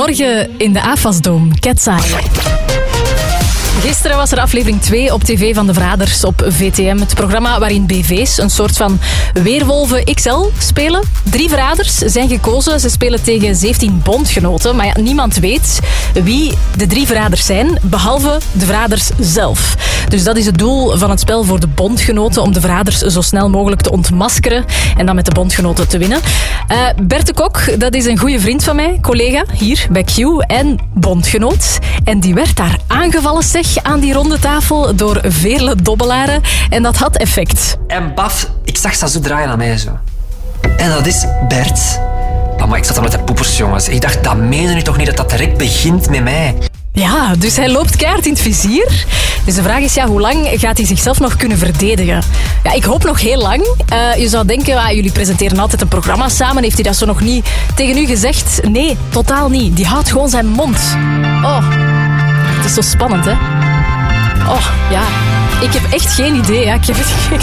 Morgen in de AFAS-dome. Ketsaai. Gisteren was er aflevering 2 op tv van De Verraders op VTM. Het programma waarin BV's, een soort van weerwolven XL, spelen. 3 verraders zijn gekozen. Ze spelen tegen 17 bondgenoten. Maar ja, niemand weet wie de 3 verraders zijn, behalve de verraders zelf. Dus dat is het doel van het spel voor de bondgenoten, om de verraders zo snel mogelijk te ontmaskeren en dan met de bondgenoten te winnen. Bert de Kok, dat is een goede vriend van mij, collega hier bij Q en bondgenoot. En die werd daar aangevallen, zeg, aan die ronde tafel door vele dobbelaren. En dat had effect. En baf, ik zag ze zo draaien aan mij zo. En dat is Bert. Oh, maar ik zat daar met de poepers, jongens. Ik dacht, dat meen je toch niet dat dat direct begint met mij? Ja, dus hij loopt keihard in het vizier. Dus de vraag is, ja, hoe lang gaat hij zichzelf nog kunnen verdedigen? Ja, ik hoop nog heel lang. Je zou denken, jullie presenteren altijd een programma samen. Heeft hij dat zo nog niet tegen u gezegd? Nee, totaal niet. Die houdt gewoon zijn mond. Oh, het is zo spannend, hè? Oh, ja. Ik heb echt geen idee. Hè. Ik